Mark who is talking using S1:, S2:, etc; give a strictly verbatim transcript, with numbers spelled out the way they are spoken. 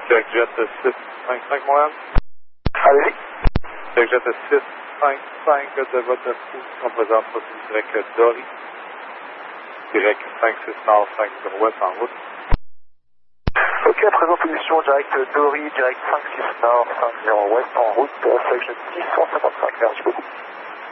S1: TechJet six cinq cinq Montréal.
S2: Allez-y.
S1: TechJet six cinq cinq de votre position présente sur une direct Dory. Direct cinq six nord cinq zéro ouest en route.
S2: Ok, à présent position direct Dory, direct cinq six nord cinq zéro ouest en route, section six cent cinquante-cinq. Merci beaucoup.